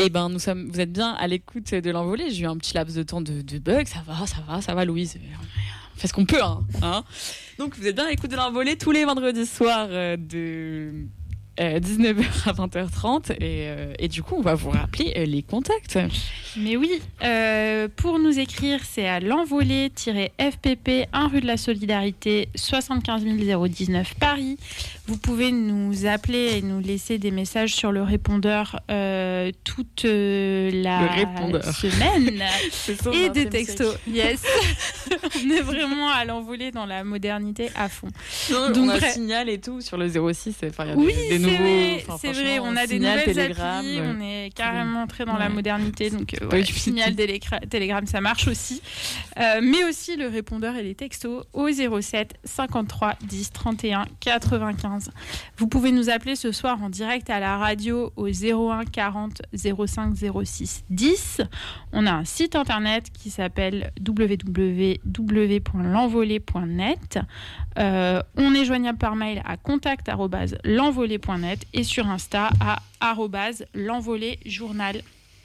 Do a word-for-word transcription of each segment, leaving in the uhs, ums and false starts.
Eh ben, nous sommes, vous êtes bien à l'écoute de l'envolée. J'ai eu un petit laps de temps de, de bug. Ça va, ça va, ça va, Louise. On fait ce qu'on peut, hein, hein. Donc, vous êtes bien à l'écoute de l'envolée tous les vendredis soirs euh, de euh, dix-neuf heures à vingt heures trente. Et, euh, et du coup, on va vous rappeler euh, les contacts. Mais oui, euh, pour nous écrire, c'est à l'envolée-F P P, un rue de la Solidarité, soixante-quinze mille dix-neuf Paris. Vous pouvez nous appeler et nous laisser des messages sur le répondeur euh, toute euh, la semaine. Et des textos. Yes. On est vraiment à l'envolée dans la modernité à fond. Non, donc, on a signal et tout sur le zéro six. Enfin, y a oui, des, des nouveaux. Vrai, c'est vrai. On a des signal, nouvelles télégramme, applis. On est carrément entré dans ouais. la modernité. Donc, euh, ouais, ouais, signal, télégra- télégramme, ça marche aussi. Euh, mais aussi le répondeur et les textos au zéro sept cinquante-trois dix trente et un quatre-vingt-quinze. Vous pouvez nous appeler ce soir en direct à la radio au zéro un quarante zéro cinq zéro six dix. On a un site internet qui s'appelle w w w point l'envolée point net. Euh, on est joignable par mail à contact arobase l'envolée point net et sur Insta à arobase l'envolée journal.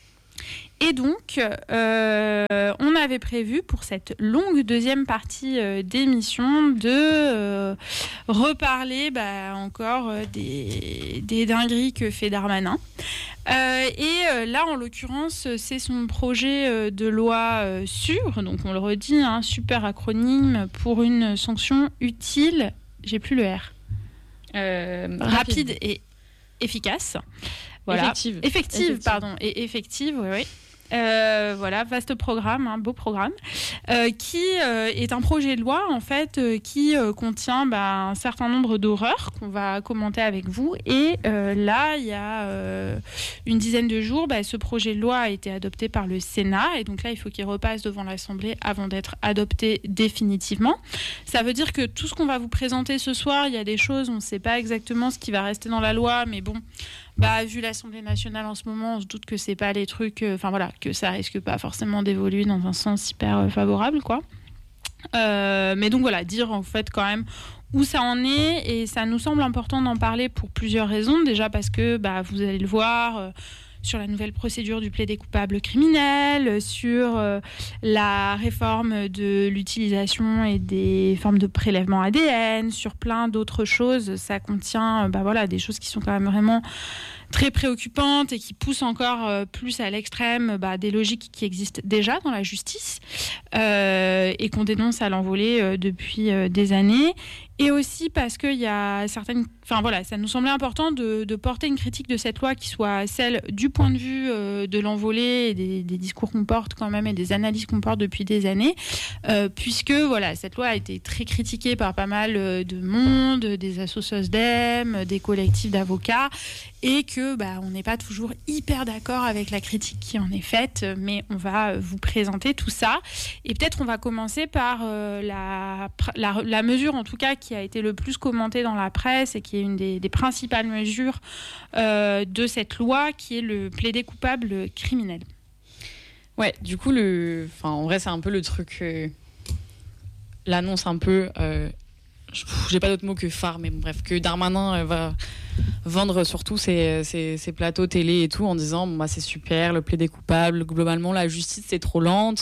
Et donc, euh, on avait prévu pour cette longue deuxième partie euh, d'émission de euh, reparler bah, encore euh, des, des dingueries que fait Darmanin. Euh, et euh, là, en l'occurrence, c'est son projet euh, de loi euh, SUR, donc on le redit, hein, super acronyme pour une sanction utile, j'ai plus le R, euh, rapide. rapide et efficace. Voilà. Effective. Effective, effective, pardon, et effective, oui, oui. Euh, voilà, vaste programme, un hein, beau programme, euh, qui euh, est un projet de loi en fait euh, qui euh, contient bah, un certain nombre d'horreurs qu'on va commenter avec vous. Et euh, là, il y a euh, une dizaine de jours, bah, ce projet de loi a été adopté par le Sénat et donc là, il faut qu'il repasse devant l'Assemblée avant d'être adopté définitivement. Ça veut dire que tout ce qu'on va vous présenter ce soir, il y a des choses, on ne sait pas exactement ce qui va rester dans la loi, mais bon. Bah, vu l'Assemblée nationale en ce moment, on se doute que c'est pas les trucs, enfin euh, voilà, que ça risque pas forcément d'évoluer dans un sens hyper euh, favorable, quoi. Euh, mais donc voilà, dire en fait quand même où ça en est, et ça nous semble important d'en parler pour plusieurs raisons. Déjà parce que bah vous allez le voir. Euh, sur la nouvelle procédure du plaidé coupable criminel, sur euh, la réforme de l'utilisation et des formes de prélèvement A D N, sur plein d'autres choses. Ça contient bah voilà, des choses qui sont quand même vraiment très préoccupantes et qui poussent encore euh, plus à l'extrême bah, des logiques qui existent déjà dans la justice euh, et qu'on dénonce à l'envolée euh, depuis euh, des années. Et aussi parce qu'il y a certaines... Enfin voilà, ça nous semblait important de, de porter une critique de cette loi qui soit celle du point de vue euh, de l'envolée et des, des discours qu'on porte quand même et des analyses qu'on porte depuis des années, euh, puisque voilà, cette loi a été très critiquée par pas mal de monde, des associations S D E M, des collectifs d'avocats, et que bah, on n'est pas toujours hyper d'accord avec la critique qui en est faite, mais on va vous présenter tout ça. Et peut-être on va commencer par euh, la, la, la mesure en tout cas qui a été le plus commentée dans la presse et qui est une des, des principales mesures euh, de cette loi, qui est le plaidé coupable criminel. Ouais, du coup, le... enfin, en vrai, c'est un peu le truc, euh... l'annonce un peu, euh... j'ai pas d'autre mot que phare, mais bon, bref, que Darmanin euh, va vendre surtout ses, ses, ses plateaux télé et tout en disant bon, bah, c'est super, le plaidé coupable, globalement, la justice, c'est trop lente.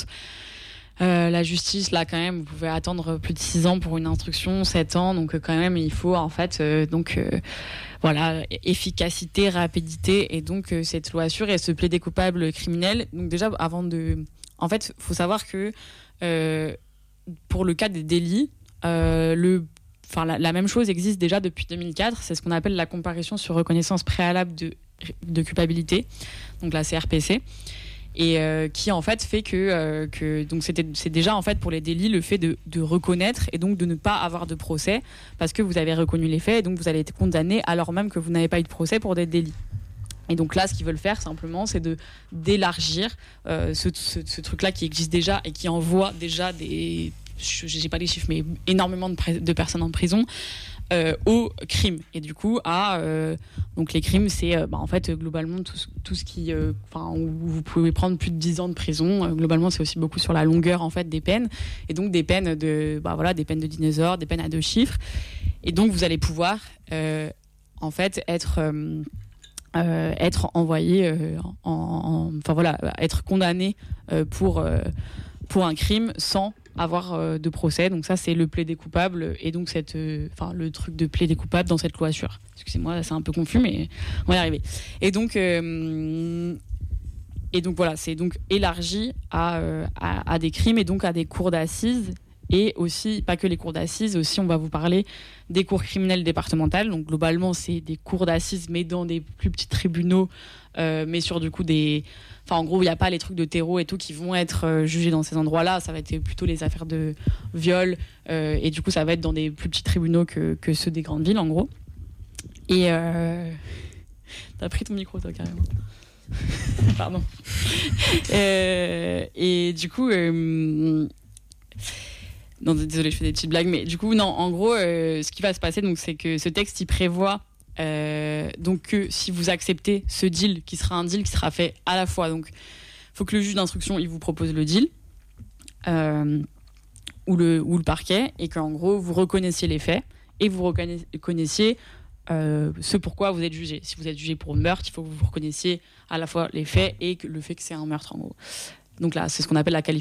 Euh, la justice, là, quand même, vous pouvez attendre plus de six ans pour une instruction, sept ans, donc euh, quand même, il faut, en fait, euh, donc, euh, voilà, efficacité, rapidité, et donc, euh, cette loi SUR et ce plaidé coupable criminel. Donc, déjà, avant de... En fait, il faut savoir que, euh, pour le cas des délits, euh, le... Enfin, la, la même chose existe déjà depuis deux mille quatre, c'est ce qu'on appelle la comparution sur reconnaissance préalable de, de culpabilité, donc la C R P C. Et euh, qui en fait fait que, euh, que donc c'était, c'est déjà en fait pour les délits le fait de, de reconnaître et donc de ne pas avoir de procès parce que vous avez reconnu les faits et donc vous allez être condamné alors même que vous n'avez pas eu de procès pour des délits. Et donc là, ce qu'ils veulent faire simplement, c'est de d'élargir euh, ce, ce, ce truc-là qui existe déjà et qui envoie déjà des, je, j'ai pas les chiffres, mais énormément de, pr- de personnes en prison. Euh, aux crimes et du coup à euh, donc les crimes c'est euh, bah, en fait globalement tout, tout ce qui enfin euh, où vous pouvez prendre plus de dix ans de prison, euh, globalement c'est aussi beaucoup sur la longueur en fait des peines et donc des peines de bah voilà des peines de dinosaures, des peines à deux chiffres et donc vous allez pouvoir euh, en fait être euh, euh, être envoyé, euh, en, en, enfin voilà, être condamné euh, pour, euh, pour un crime sans avoir euh, de procès. Donc ça, c'est le plaidé coupable et donc cette, enfin euh, le truc de plaidé coupable dans cette loi sûre. Excusez-moi, c'est un peu confus, mais on va y arriver. Et donc, euh, et donc voilà, c'est donc élargi à, euh, à, à des crimes et donc à des cours d'assises. Et aussi, pas que les cours d'assises, aussi on va vous parler des cours criminelles départementales. Donc globalement, c'est des cours d'assises, mais dans des plus petits tribunaux, euh, mais sur du coup des... Enfin, en gros, il n'y a pas les trucs de terreau et tout qui vont être euh, jugés dans ces endroits-là. Ça va être plutôt les affaires de viol. Euh, et du coup, ça va être dans des plus petits tribunaux que, que ceux des grandes villes, en gros. Et... Euh... T'as pris ton micro, toi, carrément. Pardon. euh, et du coup... Euh... Non, désolé, je fais des petites blagues, mais du coup, non, en gros, euh, ce qui va se passer, donc, c'est que ce texte, il prévoit euh, donc que si vous acceptez ce deal, qui sera un deal qui sera fait à la fois, donc, il faut que le juge d'instruction, il vous propose le deal, euh, ou, le, ou le parquet, et qu'en gros, vous reconnaissiez les faits, et vous reconnaissiez euh, ce pourquoi vous êtes jugé. Si vous êtes jugé pour meurtre, il faut que vous reconnaissiez à la fois les faits et que le fait que c'est un meurtre, en gros. Donc là, c'est ce qu'on appelle la qualification.